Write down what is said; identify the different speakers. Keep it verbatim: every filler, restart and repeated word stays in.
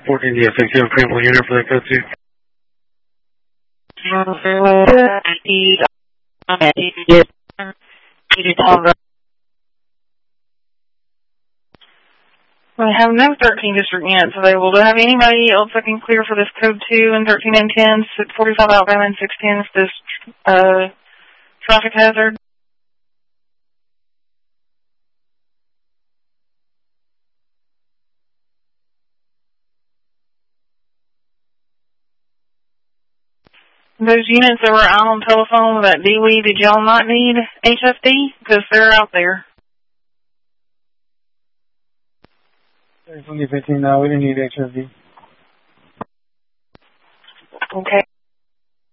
Speaker 1: fourteen D F X, you have a critical unit for that code two.
Speaker 2: I have no thirteen district units available. Do I have anybody else that can clear for this code two and thirteen and ten, forty-five outbound and six ten for this uh, traffic hazard? Those units that were out on telephone with that D W I, did y'all not need H F D? Because they're out there.
Speaker 1: twenty fifteen, no, we didn't need H F D.
Speaker 2: Okay.